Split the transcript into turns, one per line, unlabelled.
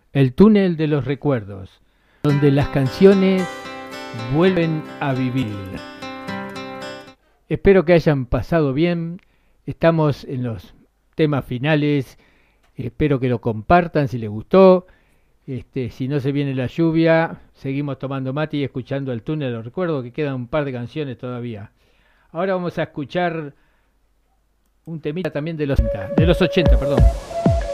El túnel de los recuerdos, donde las canciones vuelven a vivir. Espero que hayan pasado bien. Estamos en los temas finales. Espero que lo compartan si les gustó. Si no se viene la lluvia, seguimos tomando mate y escuchando el túnel de los recuerdos, que quedan un par de canciones todavía. Ahora vamos a escuchar un temita también de los 80, perdón.